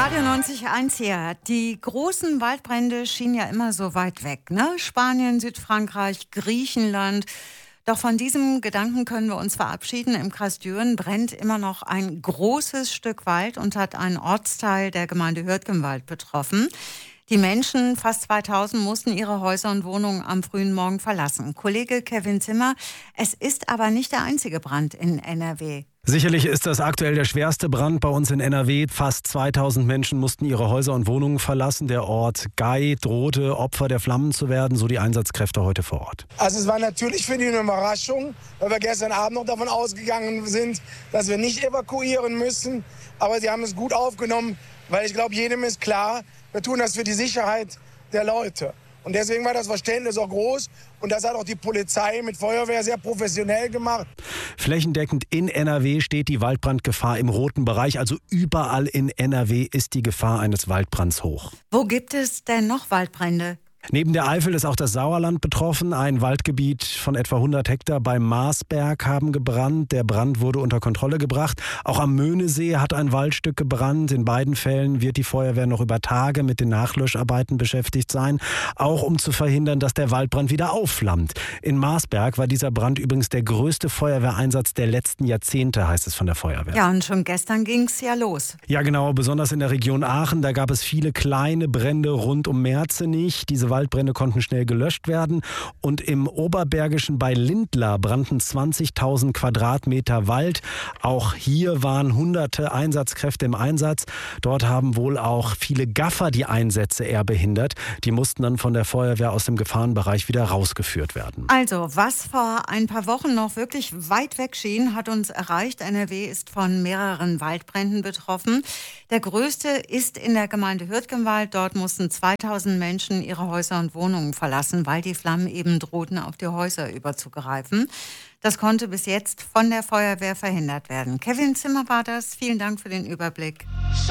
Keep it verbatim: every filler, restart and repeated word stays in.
Radio neunzig Komma eins hier. Die großen Waldbrände schienen ja immer so weit weg, ne? Spanien, Südfrankreich, Griechenland. Doch von diesem Gedanken können wir uns verabschieden. Im Kreis Düren brennt immer noch ein großes Stück Wald und hat einen Ortsteil der Gemeinde Hürtgenwald betroffen. Die Menschen, fast zweitausend, mussten ihre Häuser und Wohnungen am frühen Morgen verlassen. Kollege Kevin Zimmer, es ist aber nicht der einzige Brand in N R W. Sicherlich ist das aktuell der schwerste Brand bei uns in N R W. Fast zweitausend Menschen mussten ihre Häuser und Wohnungen verlassen. Der Ort Gay drohte, Opfer der Flammen zu werden, so die Einsatzkräfte heute vor Ort. Also es war natürlich für die eine Überraschung, weil wir gestern Abend noch davon ausgegangen sind, dass wir nicht evakuieren müssen. Aber sie haben es gut aufgenommen, weil ich glaube, jedem ist klar, wir tun das für die Sicherheit der Leute. Und deswegen war das Verständnis auch groß. Und das hat auch die Polizei mit Feuerwehr sehr professionell gemacht. Flächendeckend in N R W steht die Waldbrandgefahr im roten Bereich. Also überall in N R W ist die Gefahr eines Waldbrands hoch. Wo gibt es denn noch Waldbrände? Neben der Eifel ist auch das Sauerland betroffen. Ein Waldgebiet von etwa hundert Hektar bei Marsberg haben gebrannt. Der Brand wurde unter Kontrolle gebracht. Auch am Möhnesee hat ein Waldstück gebrannt. In beiden Fällen wird die Feuerwehr noch über Tage mit den Nachlöscharbeiten beschäftigt sein, auch um zu verhindern, dass der Waldbrand wieder aufflammt. In Marsberg war dieser Brand übrigens der größte Feuerwehreinsatz der letzten Jahrzehnte, heißt es von der Feuerwehr. Ja, und schon gestern ging es ja los. Ja, genau, besonders in der Region Aachen. Da gab es viele kleine Brände rund um Merzenich. Diese Waldbrände konnten schnell gelöscht werden. Und im Oberbergischen bei Lindlar brannten zwanzigtausend Quadratmeter Wald. Auch hier waren hunderte Einsatzkräfte im Einsatz. Dort haben wohl auch viele Gaffer die Einsätze eher behindert. Die mussten dann von der Feuerwehr aus dem Gefahrenbereich wieder rausgeführt werden. Also, was vor ein paar Wochen noch wirklich weit weg schien, hat uns erreicht. N R W ist von mehreren Waldbränden betroffen. Der größte ist in der Gemeinde Hürtgenwald. Dort mussten zweitausend Menschen ihre Häuser und Wohnungen verlassen, weil die Flammen eben drohten, auf die Häuser überzugreifen. Das konnte bis jetzt von der Feuerwehr verhindert werden. Kevin Zimmer war das. Vielen Dank für den Überblick.